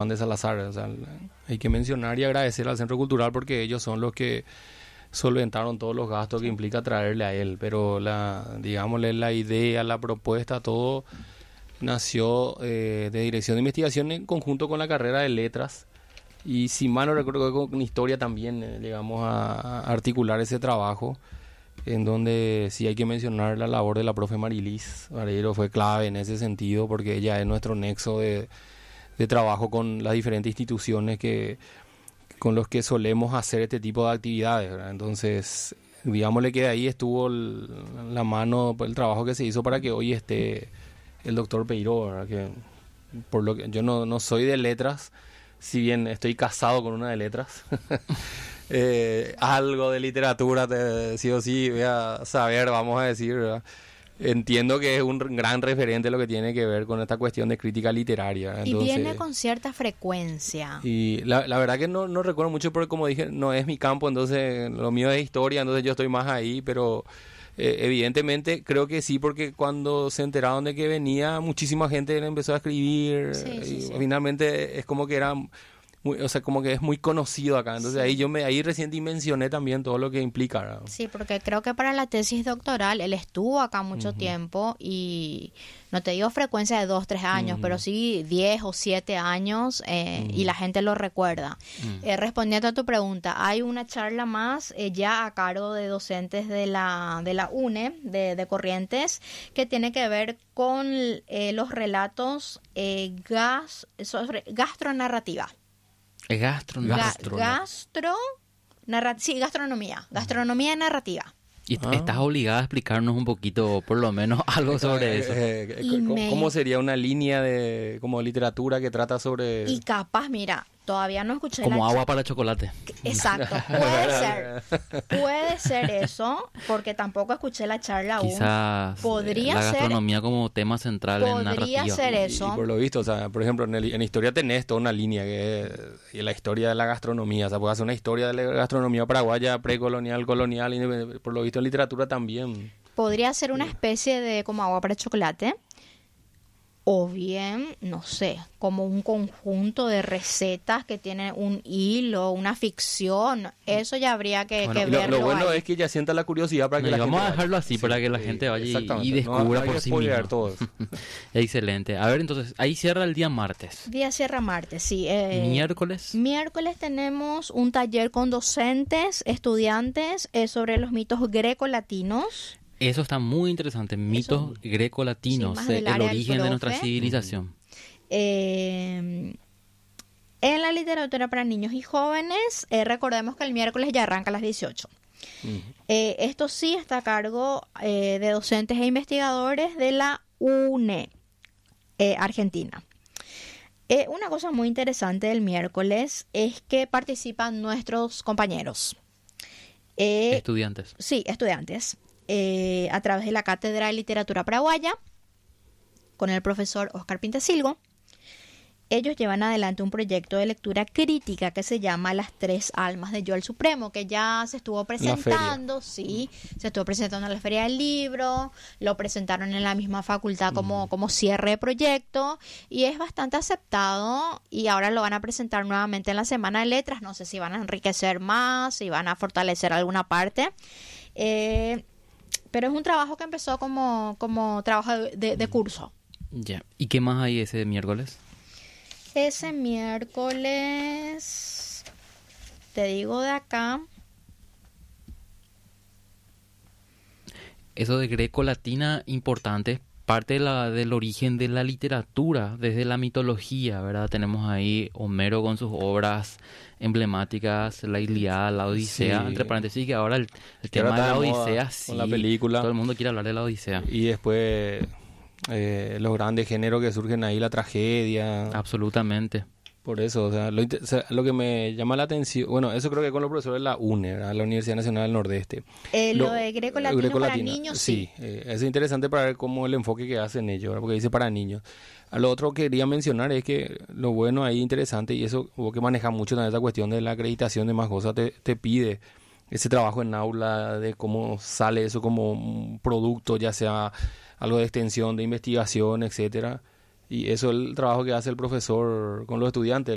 Juan de Salazar. O sea, hay que mencionar y agradecer al Centro Cultural porque ellos son los que solventaron todos los gastos que implica traerle a él. Pero digámosle, la idea, la propuesta, todo nació de Dirección de Investigación en conjunto con la carrera de Letras. Y si mal no recuerdo, con Historia también llegamos a articular ese trabajo, en donde sí hay que mencionar la labor de la profe Marilis Vareiro. Fue clave en ese sentido porque ella es nuestro nexo de trabajo con las diferentes instituciones con los que solemos hacer este tipo de actividades, ¿verdad? Entonces, digámosle que de ahí estuvo la mano, el trabajo que se hizo para que hoy esté el doctor Peiró, ¿verdad? Que por lo que yo no soy de letras, si bien estoy casado con una de letras. Algo de literatura sí o sí voy a saber, vamos a decir, ¿verdad? Entiendo que es un gran referente lo que tiene que ver con esta cuestión de crítica literaria. Entonces, y viene con cierta frecuencia. Y la verdad que no recuerdo mucho porque, como dije, no es mi campo, entonces lo mío es historia, entonces yo estoy más ahí, pero evidentemente creo que sí, porque cuando se enteraron de que venía, muchísima gente empezó a escribir, y finalmente es como que era... o sea, como que es muy conocido acá. Entonces ahí recién dimensioné también todo lo que implica, ¿verdad? Sí, porque creo que para la tesis doctoral él estuvo acá mucho tiempo y no te digo frecuencia de 2, 3 años, pero sí 10 o 7 años y la gente lo recuerda. Respondiendo a tu pregunta, hay una charla más ya a cargo de docentes de la UNE, de Corrientes, que tiene que ver con los relatos gastronarrativa. Gastronomía narrativa. Y estás obligada a explicarnos un poquito, por lo menos, algo sobre eso. ¿Cómo sería una línea de como literatura que trata sobre...? Y capaz, mira, todavía no escuché como agua para chocolate. Exacto, puede ser eso, porque tampoco escuché la charla aún. Quizás podría la ser, gastronomía como tema central en narrativa. Podría ser eso. Y por lo visto, o sea, por ejemplo, en historia tenés toda una línea que es la historia de la gastronomía. O sea, puedes hacer una historia de la gastronomía paraguaya, precolonial, colonial, y por lo visto en literatura también. Podría ser una especie de como agua para chocolate. O bien, no sé, como un conjunto de recetas que tienen un hilo, una ficción. Eso ya habría que verlo. Lo bueno ahí. Es que ya sienta la curiosidad para que la gente vamos a vaya. dejarlo así para que la gente vaya y descubra por sí misma. Todos. Excelente. A ver, entonces, ahí cierra el día martes. Día cierra martes, sí. Miércoles. Miércoles tenemos un taller con docentes, estudiantes, sobre los mitos grecolatinos. Eso está muy interesante, mitos grecolatinos, sí, el origen de nuestra civilización. En la literatura para niños y jóvenes, recordemos que el miércoles ya arranca a las 18. Esto sí está a cargo de docentes e investigadores de la UNE, Argentina. Una cosa muy interesante del miércoles es que participan nuestros compañeros. Estudiantes. Sí, estudiantes. A través de la Cátedra de Literatura Paraguaya, con el profesor Oscar Pintesilgo. Ellos llevan adelante un proyecto de lectura crítica que se llama Las Tres Almas de Yo el Supremo, que ya se estuvo presentando, se estuvo presentando en la Feria del Libro, lo presentaron en la misma facultad como cierre de proyecto, y es bastante aceptado, y ahora lo van a presentar nuevamente en la Semana de Letras. No sé si van a enriquecer más, si van a fortalecer alguna parte. Pero es un trabajo que empezó como trabajo de curso. Ya. ¿Y qué más hay ese miércoles? Ese miércoles, te digo de acá. Eso de greco-latina, importante, parte del origen de la literatura, desde la mitología, ¿verdad? Tenemos ahí Homero con sus obras emblemáticas, la Ilíada, la Odisea, entre paréntesis, que ahora el tema de la Odisea, sí, con la película. Todo el mundo quiere hablar de la Odisea. Y después los grandes géneros que surgen ahí, la tragedia. Absolutamente. Por eso, o sea, lo que me llama la atención, bueno, eso creo que con los profesores de la UNE, ¿verdad? La Universidad Nacional del Nordeste. Lo de greco-latino para niños, sí. Es interesante para ver cómo el enfoque que hacen ellos, ¿verdad? Porque dice para niños. A lo otro que quería mencionar es que lo bueno ahí, interesante, y eso vos que manejas mucho también esa cuestión de la acreditación de más cosas, te pide ese trabajo en aula de cómo sale eso como un producto, ya sea algo de extensión, de investigación, etcétera. Y eso es el trabajo que hace el profesor con los estudiantes.